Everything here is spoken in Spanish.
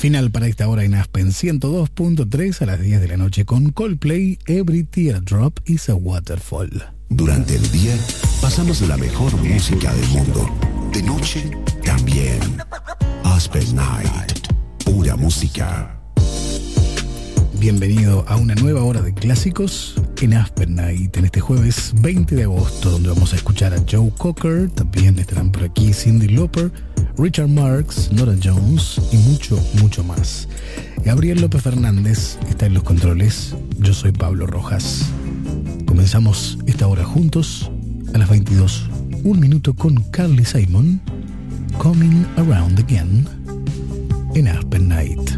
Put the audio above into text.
Final para esta hora en Aspen 102.3 a las 10 de la noche con Coldplay, Every Teardrop is a Waterfall. Durante el día pasamos la mejor música del mundo. De noche también. Aspen Night, pura música. Bienvenido a una nueva hora de clásicos en Aspen Night en este jueves 20 de agosto, donde vamos a escuchar a Joe Cocker, también estarán por aquí Cyndi Lauper, Richard Marx, Nora Jones y mucho, mucho más. Gabriel López Fernández está en los controles, yo soy Pablo Rojas. Comenzamos esta hora juntos a las 22, un minuto con Carly Simon, Coming Around Again en Aspen Night.